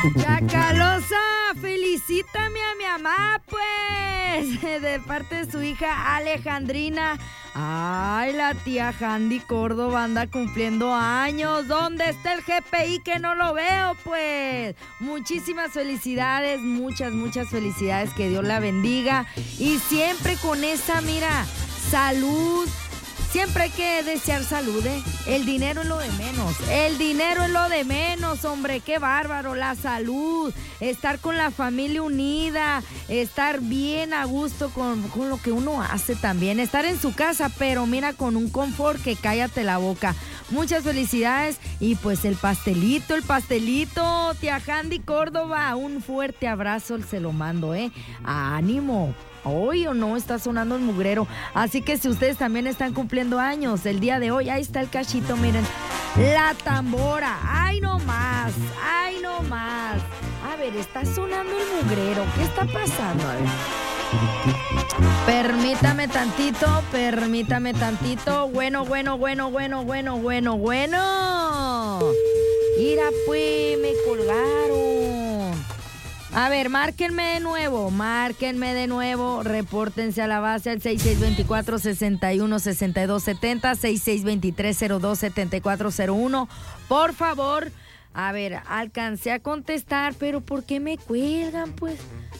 Chacalosa, felicítame a mi mamá, pues, de parte de su hija Alejandrina. Ay, la tía Handy Córdoba anda cumpliendo años. ¿Dónde está el GPI que no lo veo, pues? Muchísimas felicidades, muchas felicidades, que Dios la bendiga. Y siempre con esa, mira, salud. Siempre hay que desear salud, ¿eh? El dinero es lo de menos. El dinero es lo de menos, hombre. Qué bárbaro. La salud. Estar con la familia unida. Estar bien a gusto con lo que uno hace también. Estar en su casa, pero mira, con un confort que cállate la boca. Muchas felicidades. Y pues el pastelito, tía Handy Córdoba. Un fuerte abrazo, se lo mando, ¿eh? ¡Ánimo! Hoy o no está sonando el mugrero. Así que si ustedes también están cumpliendo años el día de hoy, ahí está el cachito, miren. La tambora. ¡Ay, no más! ¡Ay, no más! A ver, está sonando el mugrero. ¿Qué está pasando? A ver. Permítame tantito. Bueno. Mira, pues, me colgaron. A ver, márquenme de nuevo, repórtense a la base al 6624-616270, 6623-027401, por favor. A ver, alcancé a contestar, pero ¿por qué me cuelgan, pues?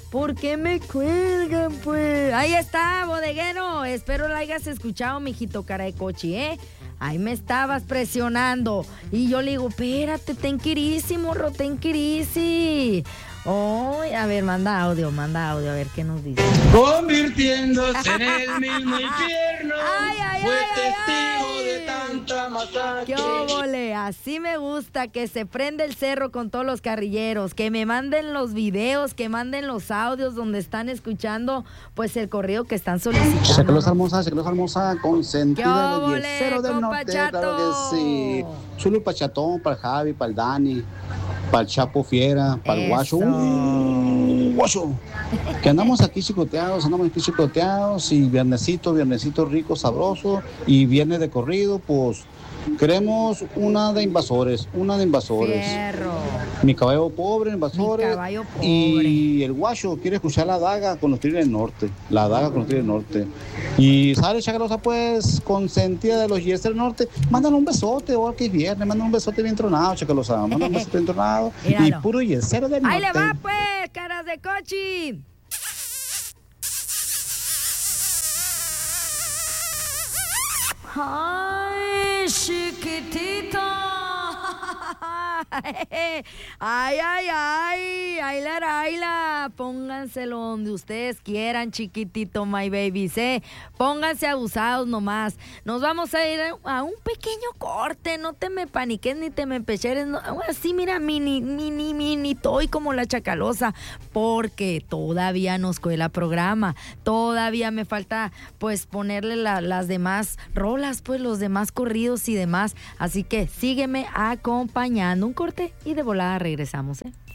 Ahí está, bodeguero, espero la hayas escuchado, mijito cara de cochi, ¿eh? Ahí me estabas presionando, y yo le digo, espérate, ten quirisi, morro, ten quirisi. Oh, a ver, manda audio, a ver qué nos dice. Convirtiéndose en el mismo infierno, fue testigo de tanta masacre. ¡Qué óvole! Así me gusta, que se prende el cerro con todos los carrilleros, que me manden los videos, que manden los audios donde están escuchando, pues, el corrido que están solicitando. Chacalosa hermosa, consentida del yesero del norte, Chato? claro que sí. Solo para Chatón, para el Javi, para el Dani, para el Chapo Fiera, para el Guacho. Guacho. Que andamos aquí chicoteados, y viernesito rico, sabroso, y viernes de corrido, pues queremos una de invasores. Fierro. Mi caballo pobre, invasores. Mi caballo pobre. Y el Guacho quiere escuchar la daga con los Tigres del Norte. Y sale Chacalosa, pues, consentida de los Yeses del Norte. Mándale un besote, ahora que es viernes. Mándale un besote bien tronado, Chacalosa. Mándale un besote bien tronado. Y puro Yesero del Norte. Ahí le va, pues, caras de cochi. Ay, chiquitito. Ay, Laila, pónganselo donde ustedes quieran, chiquitito, my babies, pónganse abusados nomás. Nos vamos a ir a un pequeño corte, no te me paniques ni te me empecheres, no, así mira, mini toy como la Chacalosa, porque todavía nos cuela programa, todavía me falta pues ponerle las demás rolas, pues los demás corridos y demás, así que sígueme acompañando. Un corte y de volada regresamos,